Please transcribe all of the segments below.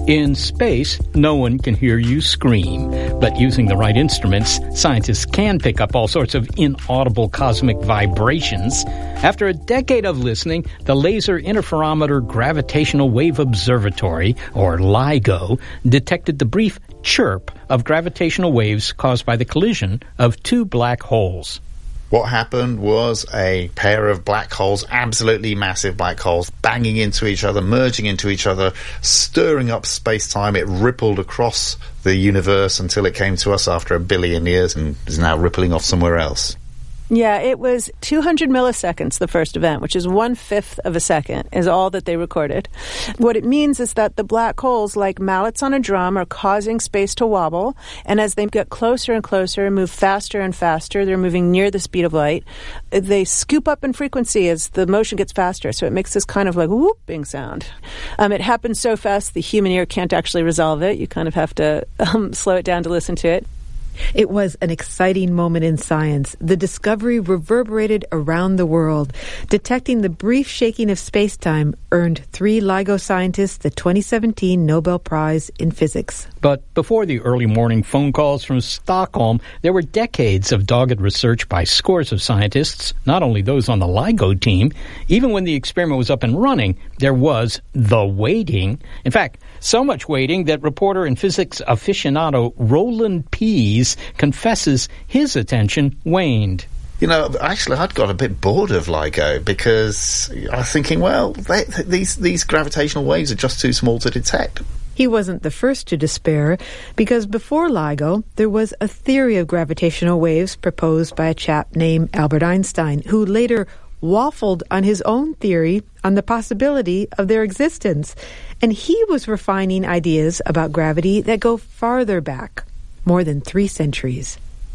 In space, no one can hear you scream, but using the right instruments, scientists can pick up all sorts of inaudible cosmic vibrations. After a decade of listening, the Laser Interferometer Gravitational Wave Observatory, or LIGO, detected the brief chirp of gravitational waves caused by the collision of two black holes. What happened was a pair of black holes, absolutely massive black holes, banging into each other, merging into each other, stirring up space-time. It rippled across the universe until it came to us after 1 billion years and is now rippling off somewhere else. Yeah, it was 200 milliseconds, the first event, which is 1/5 of a second, is all that they recorded. What it means is that the black holes, like mallets on a drum, are causing space to wobble, and as they get closer and closer and move faster and faster, they're moving near the speed of light, they scoop up in frequency as the motion gets faster, so it makes this kind of like whooping sound. It happens so fast the human ear can't actually resolve it. You kind of have to slow it down to listen to it. It was an exciting moment in science. The discovery reverberated around the world. Detecting the brief shaking of space-time earned 3 LIGO scientists the 2017 Nobel Prize in Physics. But before the early morning phone calls from Stockholm, there were decades of dogged research by scores of scientists, not only those on the LIGO team. Even when the experiment was up and running, there was the waiting. In fact, so much waiting that reporter and physics aficionado Roland Pease confesses his attention waned. You know, actually, I'd got a bit bored of LIGO because I was thinking, well, these gravitational waves are just too small to detect. He wasn't the first to despair, because before LIGO, there was a theory of gravitational waves proposed by a chap named Albert Einstein, who later waffled on his own theory on the possibility of their existence. And he was refining ideas about gravity that go farther back, more than 3 centuries.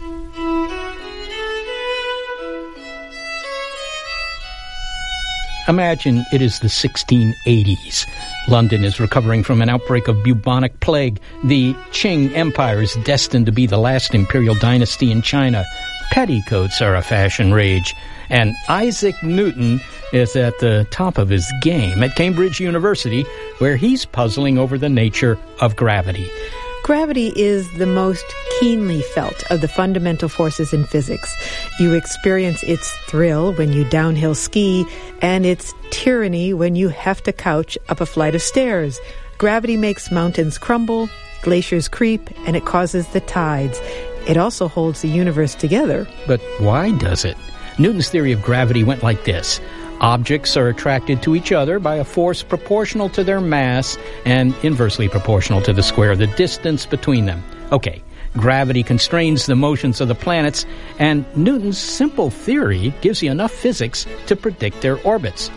Imagine it is the 1680s. London is recovering from an outbreak of bubonic plague. The Qing Empire is destined to be the last imperial dynasty in China. Petticoats are a fashion rage. And Isaac Newton is at the top of his game at Cambridge University, where he's puzzling over the nature of gravity. Gravity is the most keenly felt of the fundamental forces in physics. You experience its thrill when you downhill ski, and its tyranny when you heft a couch up a flight of stairs. Gravity makes mountains crumble, glaciers creep, and it causes the tides. It also holds the universe together. But why does it? Newton's theory of gravity went like this. Objects are attracted to each other by a force proportional to their mass and inversely proportional to the square of the distance between them. Okay, gravity constrains the motions of the planets, and Newton's simple theory gives you enough physics to predict their orbits.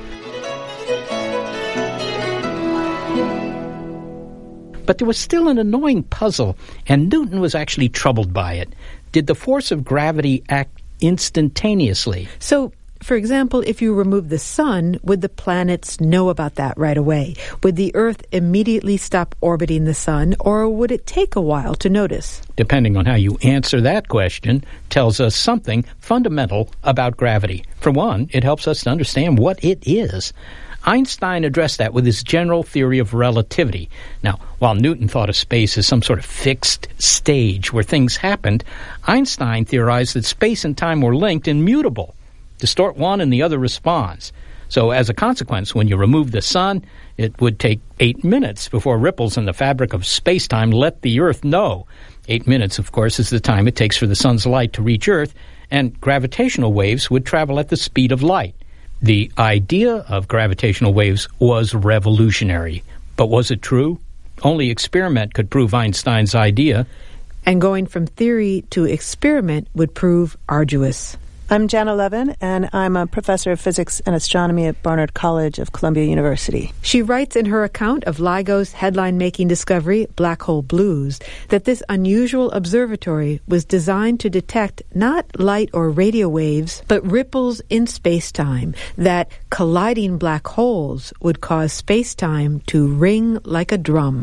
But there was still an annoying puzzle, and Newton was actually troubled by it. Did the force of gravity act instantaneously? So, for example, if you remove the sun, would the planets know about that right away? Would the Earth immediately stop orbiting the sun, or would it take a while to notice? Depending on how you answer that question, tells us something fundamental about gravity. For one, it helps us to understand what it is. Einstein addressed that with his general theory of relativity. Now, while Newton thought of space as some sort of fixed stage where things happened, Einstein theorized that space and time were linked and mutable. Distort one and the other responds. So as a consequence, when you remove the sun, it would take 8 minutes before ripples in the fabric of space-time let the Earth know. 8 minutes, of course, is the time it takes for the sun's light to reach Earth, and gravitational waves would travel at the speed of light. The idea of gravitational waves was revolutionary. But was it true? Only experiment could prove Einstein's idea. And going from theory to experiment would prove arduous. I'm Jana Levin, and I'm a professor of physics and astronomy at Barnard College of Columbia University. She writes in her account of LIGO's headline-making discovery, Black Hole Blues, that this unusual observatory was designed to detect not light or radio waves, but ripples in space-time, that colliding black holes would cause space-time to ring like a drum.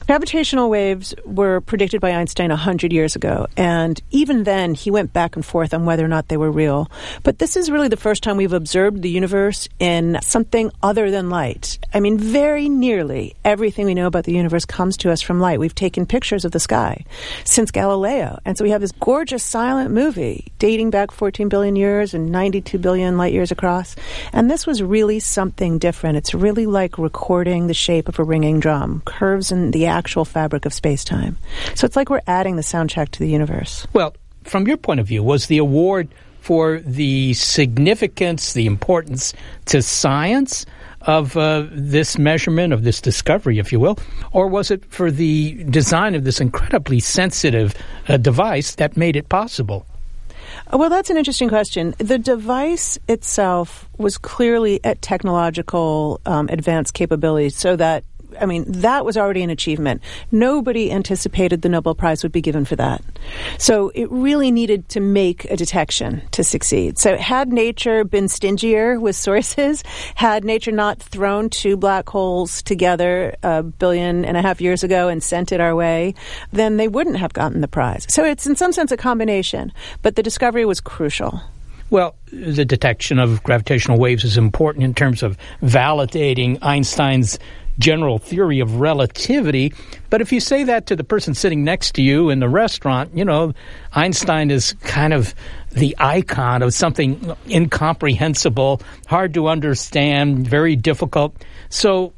Gravitational waves were predicted by Einstein 100 years ago, and even then he went back and forth on whether or not they were real. But this is really the first time we've observed the universe in something other than light. I mean, very nearly everything we know about the universe comes to us from light. We've taken pictures of the sky since Galileo, and so we have this gorgeous silent movie dating back 14 billion years and 92 billion light years across. And this was really something different. It's really like recording the shape of a ringing drum, curves in the actual fabric of space-time. So it's like we're adding the soundtrack to the universe. Well, from your point of view, was the award for the significance, the importance to science of this measurement, of this discovery, if you will, or was it for the design of this incredibly sensitive device that made it possible? Well, that's an interesting question. The device itself was clearly at technological advanced capabilities, so that that was already an achievement. Nobody anticipated the Nobel Prize would be given for that. So it really needed to make a detection to succeed. So had nature been stingier with sources, had nature not thrown two black holes together 1.5 billion years ago and sent it our way, then they wouldn't have gotten the prize. So it's in some sense a combination, but the discovery was crucial. Well, the detection of gravitational waves is important in terms of validating Einstein's general theory of relativity. But if you say that to the person sitting next to you in the restaurant, Einstein is kind of the icon of something incomprehensible, hard to understand, very difficult. So,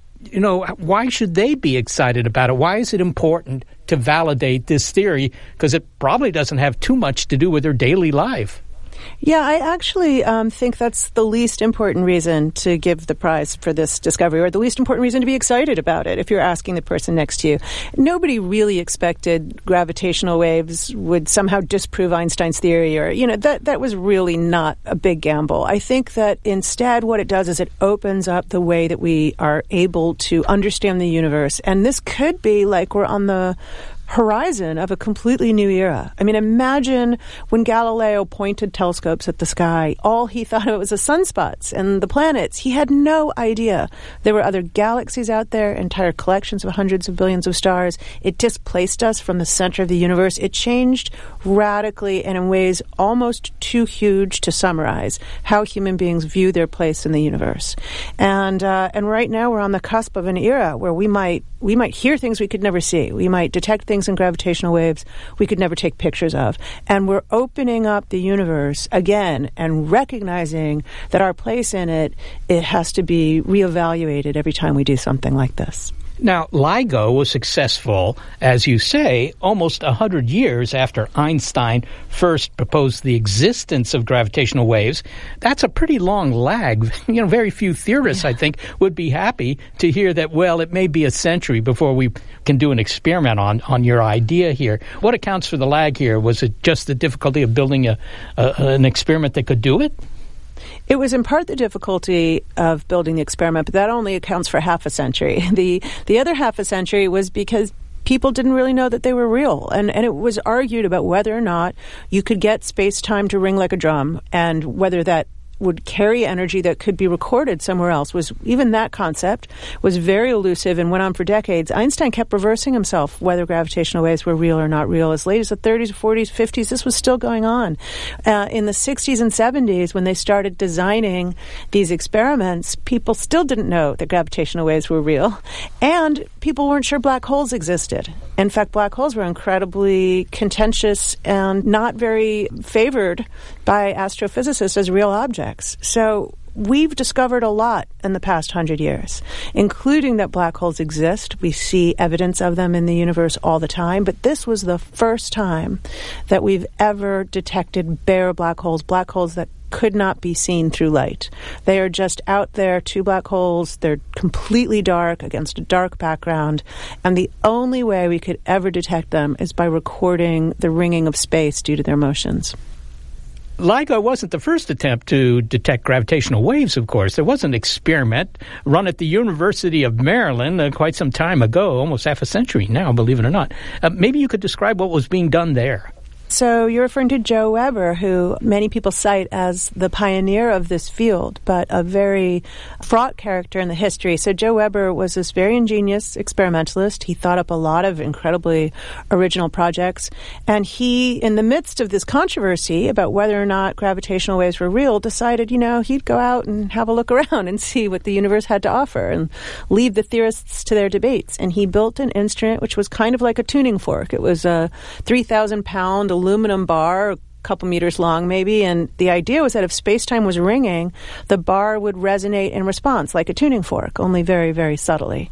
why should they be excited about it? Why is it important to validate this theory? Because it probably doesn't have too much to do with their daily life. Yeah, I actually think that's the least important reason to give the prize for this discovery, or the least important reason to be excited about it, if you're asking the person next to you. Nobody really expected gravitational waves would somehow disprove Einstein's theory, or, that was really not a big gamble. I think that instead what it does is it opens up the way that we are able to understand the universe. And this could be like we're on the horizon of a completely new era. I mean, imagine when Galileo pointed telescopes at the sky, all he thought of was the sunspots and the planets. He had no idea there were other galaxies out there, entire collections of hundreds of billions of stars. It displaced us from the center of the universe. It changed radically and in ways almost too huge to summarize how human beings view their place in the universe. And right now we're on the cusp of an era where we might hear things we could never see. We might detect things in gravitational waves we could never take pictures of. And we're opening up the universe again and recognizing that our place in it has to be reevaluated every time we do something like this. Now, LIGO was successful, as you say, almost 100 years after Einstein first proposed the existence of gravitational waves. That's a pretty long lag. Very few theorists, I think, would be happy to hear that, well, it may be a century before we can do an experiment on your idea here. What accounts for the lag here? Was it just the difficulty of building an experiment that could do it? It was in part the difficulty of building the experiment, but that only accounts for half a century. The other half a century was because people didn't really know that they were real. And it was argued about whether or not you could get space-time to ring like a drum, and whether that would carry energy that could be recorded somewhere else. Even that concept was very elusive and went on for decades. Einstein kept reversing himself whether gravitational waves were real or not real. As late as the 30s, 40s, 50s, this was still going on. In the 60s and 70s, when they started designing these experiments, people still didn't know that gravitational waves were real, and people weren't sure black holes existed. In fact, black holes were incredibly contentious and not very favored by astrophysicists as real objects. So we've discovered a lot in the past 100 years, including that black holes exist. We see evidence of them in the universe all the time, but this was the first time that we've ever detected bare black holes that could not be seen through light. They are just out there, two black holes. They're completely dark against a dark background, and the only way we could ever detect them is by recording the ringing of space due to their motions. LIGO wasn't the first attempt to detect gravitational waves, of course. There was an experiment run at the University of Maryland quite some time ago, almost half a century now, believe it or not. Maybe you could describe what was being done there. So you're referring to Joe Weber, who many people cite as the pioneer of this field, but a very fraught character in the history. So Joe Weber was this very ingenious experimentalist. He thought up a lot of incredibly original projects. And he, in the midst of this controversy about whether or not gravitational waves were real, decided, he'd go out and have a look around and see what the universe had to offer and leave the theorists to their debates. And he built an instrument which was kind of like a tuning fork. It was a 3,000-pound aluminum bar, a couple meters long maybe, and the idea was that if space-time was ringing, the bar would resonate in response like a tuning fork, only very, very subtly.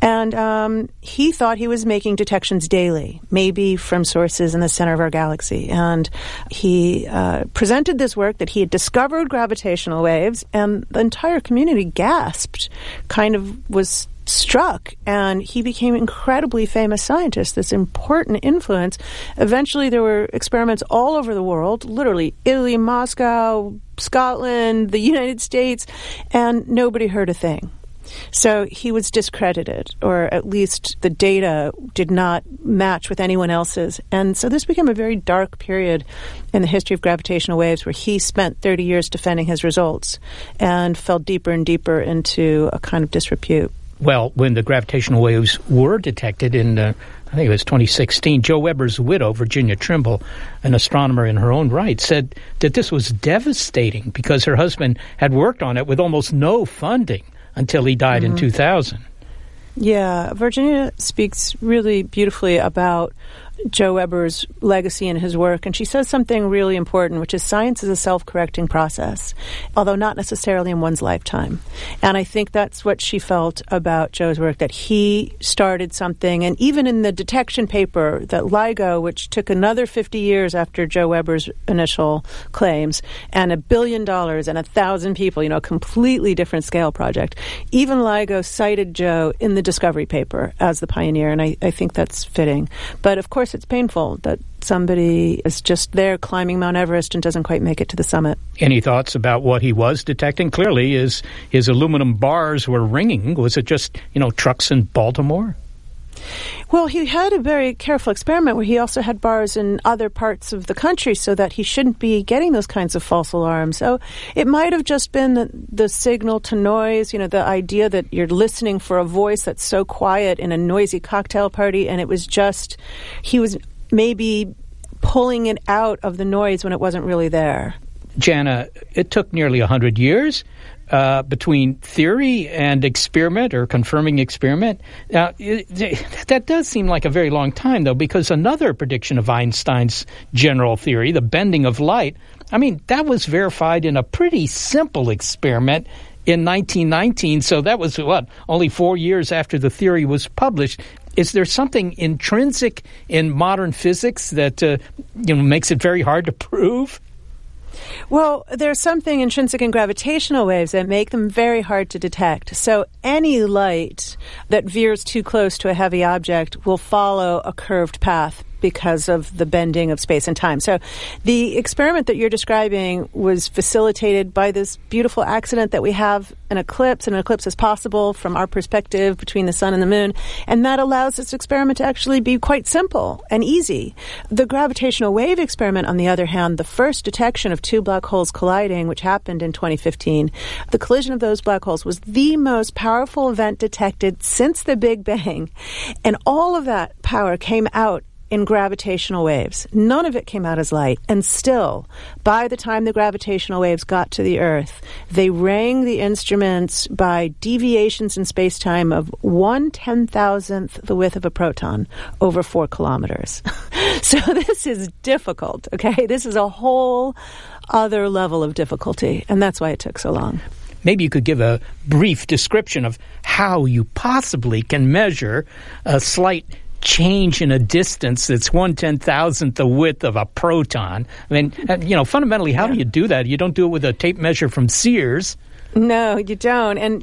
And he thought he was making detections daily, maybe from sources in the center of our galaxy. And he presented this work that he had discovered gravitational waves, and the entire community gasped, kind of was struck, and he became an incredibly famous scientist, this important influence. Eventually there were experiments all over the world, literally Italy, Moscow, Scotland, the United States, and nobody heard a thing. So he was discredited, or at least the data did not match with anyone else's. And so this became a very dark period in the history of gravitational waves, where he spent 30 years defending his results and fell deeper and deeper into a kind of disrepute. Well, when the gravitational waves were detected in, I think it was 2016, Joe Weber's widow, Virginia Trimble, an astronomer in her own right, said that this was devastating because her husband had worked on it with almost no funding until he died in 2000. Yeah, Virginia speaks really beautifully about Joe Weber's legacy and his work, and she says something really important, which is science is a self-correcting process, although not necessarily in one's lifetime. And I think that's what she felt about Joe's work, that he started something, and even in the detection paper that LIGO, which took another 50 years after Joe Weber's initial claims, and $1 billion and 1,000 people, a completely different scale project, even LIGO cited Joe in the discovery paper as the pioneer, and I think that's fitting. But of course, it's painful that somebody is just there climbing Mount Everest and doesn't quite make it to the summit. Any thoughts about what he was detecting? Clearly, his aluminum bars were ringing. Was it just, trucks in Baltimore? Well, he had a very careful experiment where he also had bars in other parts of the country so that he shouldn't be getting those kinds of false alarms. So it might have just been the signal to noise, the idea that you're listening for a voice that's so quiet in a noisy cocktail party, and it was just, he was maybe pulling it out of the noise when it wasn't really there. Jana, it took nearly 100 years between theory and experiment, or confirming experiment. Now, that does seem like a very long time, though, because another prediction of Einstein's general theory, the bending of light, that was verified in a pretty simple experiment in 1919. So that was, only 4 years after the theory was published. Is there something intrinsic in modern physics that makes it very hard to prove? Well, there's something intrinsic in gravitational waves that make them very hard to detect. So any light that veers too close to a heavy object will follow a curved path because of the bending of space and time. So the experiment that you're describing was facilitated by this beautiful accident that we have an eclipse, and an eclipse is possible from our perspective between the sun and the moon, and that allows this experiment to actually be quite simple and easy. The gravitational wave experiment, on the other hand, the first detection of two black holes colliding, which happened in 2015, the collision of those black holes was the most powerful event detected since the Big Bang, and all of that power came out in gravitational waves. None of it came out as light. And still, by the time the gravitational waves got to the Earth, they rang the instruments by deviations in space-time of 1/10,000th the width of a proton, over 4 kilometers. So this is difficult, okay? This is a whole other level of difficulty, and that's why it took so long. Maybe you could give a brief description of how you possibly can measure a slight change in a distance that's 1/10,000th the width of a proton. Fundamentally, how do you do that? You don't do it with a tape measure from Sears. No, you don't. And,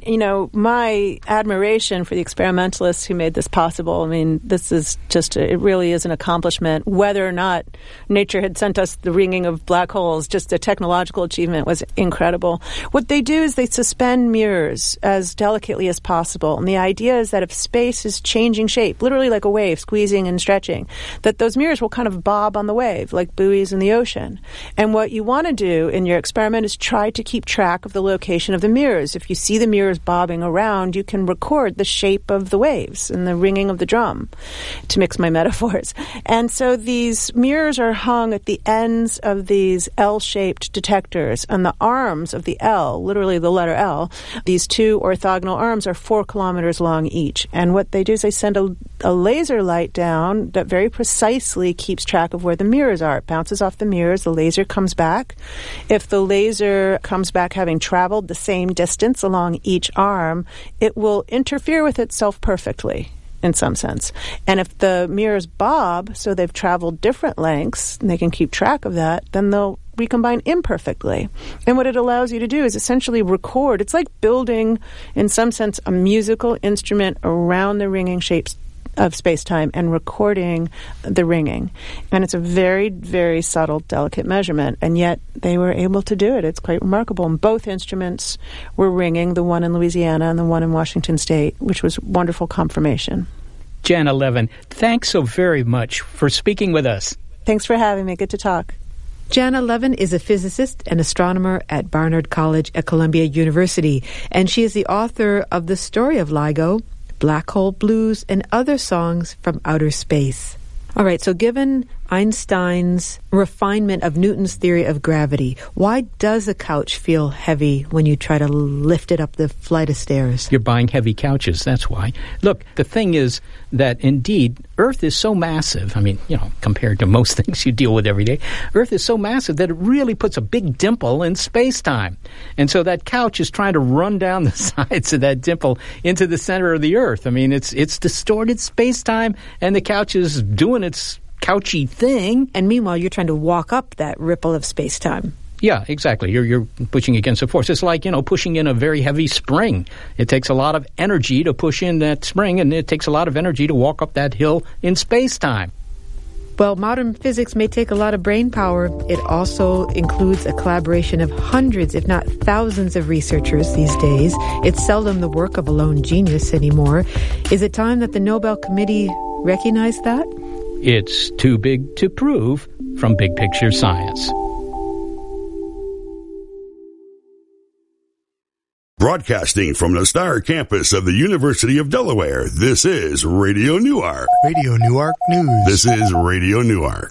my admiration for the experimentalists who made this possible, this is it really is an accomplishment. Whether or not nature had sent us the ringing of black holes, just a technological achievement was incredible. What they do is they suspend mirrors as delicately as possible. And the idea is that if space is changing shape, literally like a wave, squeezing and stretching, that those mirrors will kind of bob on the wave, like buoys in the ocean. And what you want to do in your experiment is try to keep track of the location of the mirrors. If you see the mirrors bobbing around, you can record the shape of the waves and the ringing of the drum, to mix my metaphors. And so these mirrors are hung at the ends of these L-shaped detectors, and the arms of the L, literally the letter L, these two orthogonal arms are 4 kilometers long each. And what they do is they send a laser light down that very precisely keeps track of where the mirrors are. It bounces off the mirrors, the laser comes back. If the laser comes back having traveled the same distance along each arm, it will interfere with itself perfectly, in some sense. And if the mirrors bob, so they've traveled different lengths, and they can keep track of that, then they'll recombine imperfectly. And what it allows you to do is essentially record. It's like building, in some sense, a musical instrument around the ringing shapes of space-time and recording the ringing. And it's a very, very subtle, delicate measurement, and yet they were able to do it. It's quite remarkable. And both instruments were ringing, the one in Louisiana and the one in Washington State, which was wonderful confirmation. Jana Levin, thanks so very much for speaking with us. Thanks for having me. Good to talk. Jana Levin is a physicist and astronomer at Barnard College at Columbia University, and she is the author of The Story of LIGO, Black Hole Blues, and Other Songs from Outer Space. All right, so given Einstein's refinement of Newton's theory of gravity, why does a couch feel heavy when you try to lift it up the flight of stairs? You're buying heavy couches, that's why. Look, the thing is that indeed Earth is so massive, compared to most things you deal with every day, Earth is so massive that it really puts a big dimple in space-time. And so that couch is trying to run down the sides of that dimple into the center of the Earth. It's distorted space-time, and the couch is doing its couchy thing. And meanwhile, you're trying to walk up that ripple of space-time. Yeah, exactly. You're pushing against a force. It's like, pushing in a very heavy spring. It takes a lot of energy to push in that spring, and it takes a lot of energy to walk up that hill in space-time. Well, modern physics may take a lot of brain power. It also includes a collaboration of hundreds, if not thousands, of researchers these days. It's seldom the work of a lone genius anymore. Is it time that the Nobel Committee recognize that? It's too big to prove from Big Picture Science. Broadcasting from the Star Campus of the University of Delaware, this is Radio Newark. Radio Newark News. This is Radio Newark.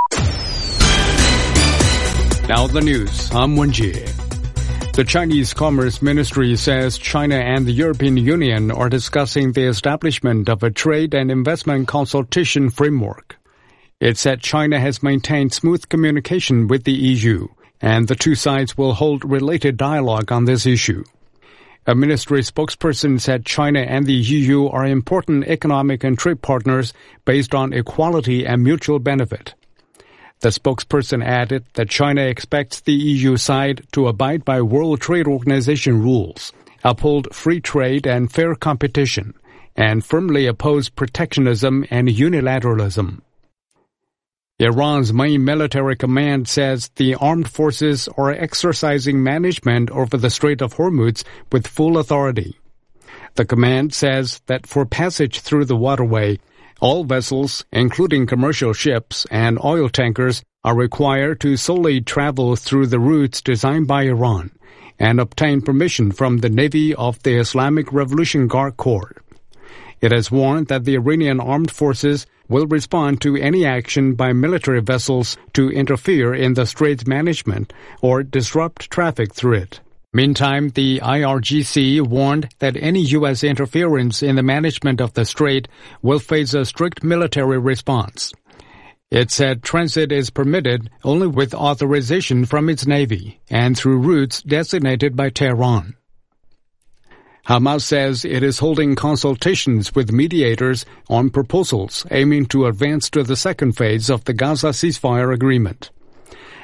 Now the news. I'm Wenjie. The Chinese Commerce Ministry says China and the European Union are discussing the establishment of a trade and investment consultation framework. It said China has maintained smooth communication with the EU, and the two sides will hold related dialogue on this issue. A ministry spokesperson said China and the EU are important economic and trade partners based on equality and mutual benefit. The spokesperson added that China expects the EU side to abide by World Trade Organization rules, uphold free trade and fair competition, and firmly oppose protectionism and unilateralism. Iran's main military command says the armed forces are exercising management over the Strait of Hormuz with full authority. The command says that for passage through the waterway, all vessels, including commercial ships and oil tankers, are required to solely travel through the routes designed by Iran and obtain permission from the Navy of the Islamic Revolution Guard Corps. It has warned that the Iranian armed forces will respond to any action by military vessels to interfere in the strait's management or disrupt traffic through it. Meantime, the IRGC warned that any U.S. interference in the management of the strait will face a strict military response. It said transit is permitted only with authorization from its Navy and through routes designated by Tehran. Hamas says it is holding consultations with mediators on proposals aiming to advance to the second phase of the Gaza ceasefire agreement.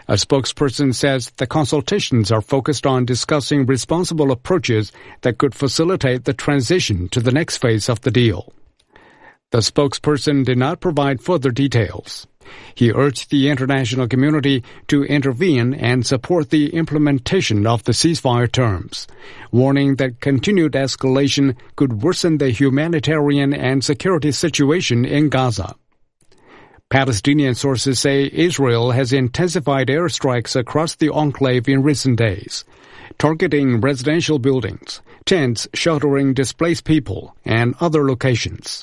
A spokesperson says the consultations are focused on discussing responsible approaches that could facilitate the transition to the next phase of the deal. The spokesperson did not provide further details. He urged the international community to intervene and support the implementation of the ceasefire terms, warning that continued escalation could worsen the humanitarian and security situation in Gaza. Palestinian sources say Israel has intensified airstrikes across the enclave in recent days, targeting residential buildings, tents sheltering displaced people, and other locations.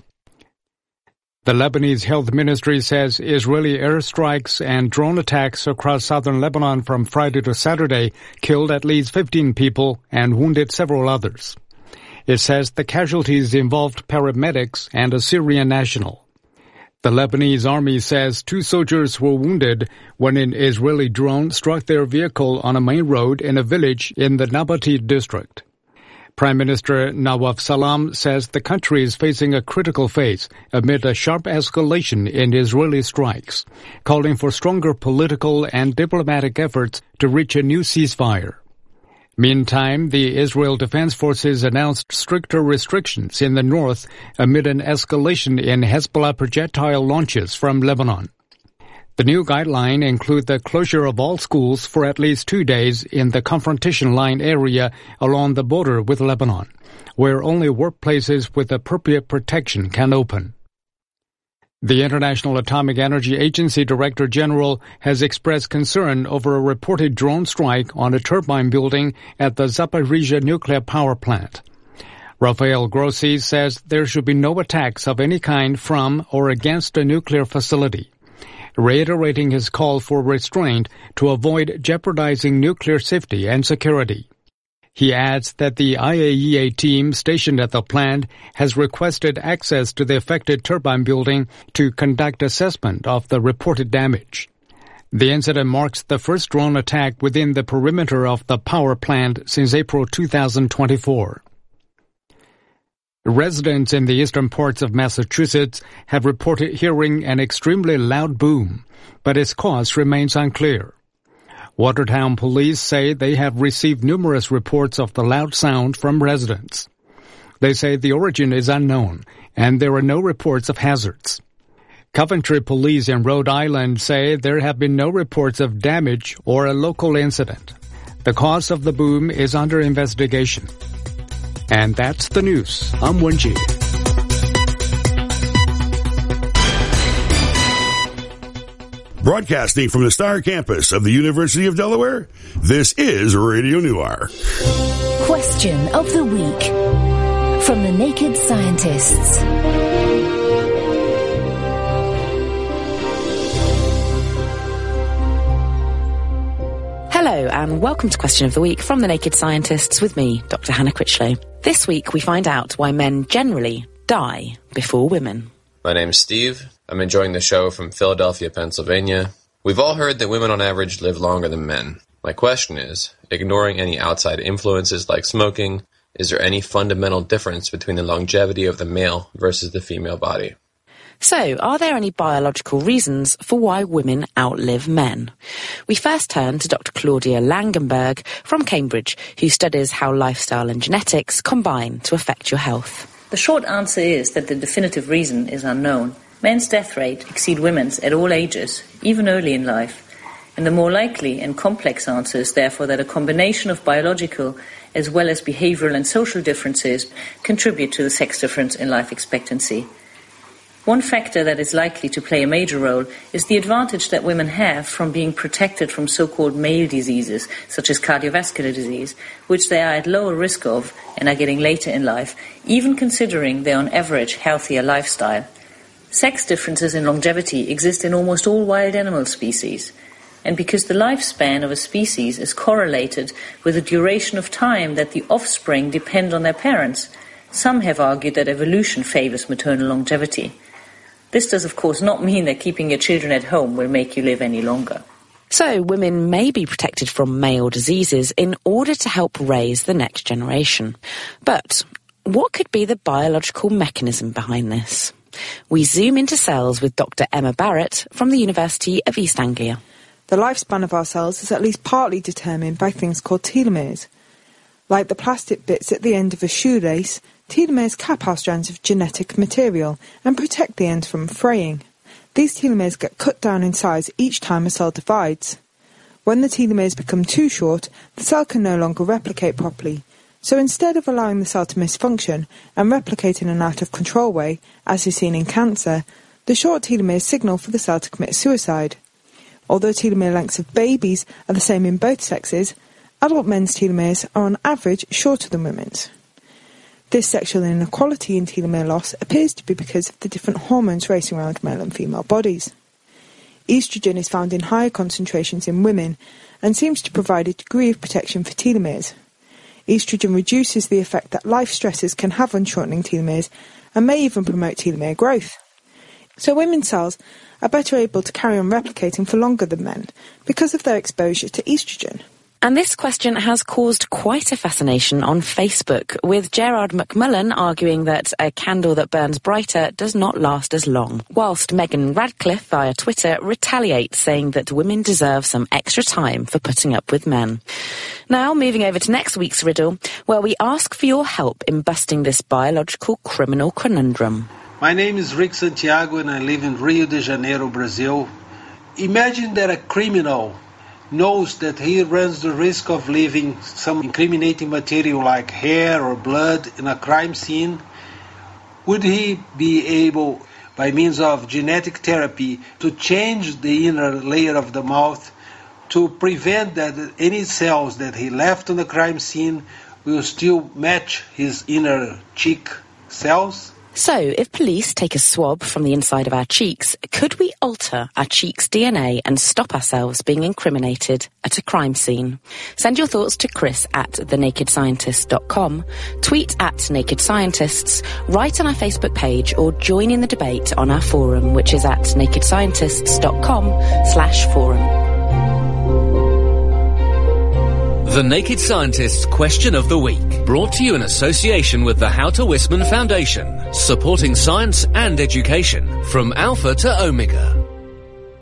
The Lebanese Health Ministry says Israeli airstrikes and drone attacks across southern Lebanon from Friday to Saturday killed at least 15 people and wounded several others. It says the casualties involved paramedics and a Syrian national. The Lebanese army says 2 soldiers were wounded when an Israeli drone struck their vehicle on a main road in a village in the Nabati district. Prime Minister Nawaf Salam says the country is facing a critical phase amid a sharp escalation in Israeli strikes, calling for stronger political and diplomatic efforts to reach a new ceasefire. Meantime, the Israel Defense Forces announced stricter restrictions in the north amid an escalation in Hezbollah projectile launches from Lebanon. The new guideline includes the closure of all schools for at least 2 days in the confrontation line area along the border with Lebanon, where only workplaces with appropriate protection can open. The International Atomic Energy Agency Director General has expressed concern over a reported drone strike on a turbine building at the Zaporizhzhia nuclear power plant. Rafael Grossi says there should be no attacks of any kind from or against a nuclear facility, reiterating his call for restraint to avoid jeopardizing nuclear safety and security. He adds that the IAEA team stationed at the plant has requested access to the affected turbine building to conduct assessment of the reported damage. The incident marks the first drone attack within the perimeter of the power plant since April 2024. Residents in the eastern parts of Massachusetts have reported hearing an extremely loud boom, but its cause remains unclear. Watertown police say they have received numerous reports of the loud sound from residents. They say the origin is unknown, and there are no reports of hazards. Coventry police in Rhode Island say there have been no reports of damage or a local incident. The cause of the boom is under investigation. And that's the news. I'm Wenji. Broadcasting from the Star Campus of the University of Delaware, this is Radio Noir. Question of the Week from the Naked Scientists. Hello and welcome to Question of the Week from the Naked Scientists with me, Dr. Hannah Critchlow. This week we find out why men generally die before women. My name's Steve. I'm enjoying the show from Philadelphia, Pennsylvania. We've all heard that women on average live longer than men. My question is, ignoring any outside influences like smoking, is there any fundamental difference between the longevity of the male versus the female body? So, are there any biological reasons for why women outlive men? We first turn to Dr. Claudia Langenberg from Cambridge, who studies how lifestyle and genetics combine to affect your health. The short answer is that the definitive reason is unknown. Men's death rate exceed women's at all ages, even early in life. And the more likely and complex answer is therefore that a combination of biological as well as behavioral and social differences contribute to the sex difference in life expectancy. One factor that is likely to play a major role is the advantage that women have from being protected from so-called male diseases, such as cardiovascular disease, which they are at lower risk of and are getting later in life, even considering their on average healthier lifestyle. Sex differences in longevity exist in almost all wild animal species. And because the lifespan of a species is correlated with the duration of time that the offspring depend on their parents, some have argued that evolution favors maternal longevity. This does, of course, not mean that keeping your children at home will make you live any longer. So, women may be protected from male diseases in order to help raise the next generation. But what could be the biological mechanism behind this? We zoom into cells with Dr. Emma Barrett from the University of East Anglia. The lifespan of our cells is at least partly determined by things called telomeres. Like the plastic bits at the end of a shoelace, telomeres cap our strands of genetic material and protect the ends from fraying. These telomeres get cut down in size each time a cell divides. When the telomeres become too short, the cell can no longer replicate properly. So instead of allowing the cell to misfunction and replicate in an out-of-control way, as is seen in cancer, the short telomeres signal for the cell to commit suicide. Although telomere lengths of babies are the same in both sexes, adult men's telomeres are on average shorter than women's. This sexual inequality in telomere loss appears to be because of the different hormones racing around male and female bodies. Estrogen is found in higher concentrations in women and seems to provide a degree of protection for telomeres. Estrogen reduces the effect that life stresses can have on shortening telomeres and may even promote telomere growth. So women's cells are better able to carry on replicating for longer than men because of their exposure to estrogen. And this question has caused quite a fascination on Facebook, with Gerard McMullen arguing that a candle that burns brighter does not last as long, whilst Megan Radcliffe via Twitter retaliates, saying that women deserve some extra time for putting up with men. Now, moving over to next week's riddle, where we ask for your help in busting this biological criminal conundrum. My name is Rick Santiago and I live in Rio de Janeiro, Brazil. Imagine that a criminal knows that he runs the risk of leaving some incriminating material like hair or blood in a crime scene. Would he be able, by means of genetic therapy, to change the inner layer of the mouth to prevent that any cells that he left on the crime scene will still match his inner cheek cells? So, if police take a swab from the inside of our cheeks, could we alter our cheeks' DNA and stop ourselves being incriminated at a crime scene? Send your thoughts to Chris at thenakedscientist.com, tweet at Naked Scientists, write on our Facebook page, or join in the debate on our forum, which is at nakedscientists.com/forum. The Naked Scientist's Question of the Week, brought to you in association with the How to Wisman Foundation, supporting science and education from Alpha to Omega.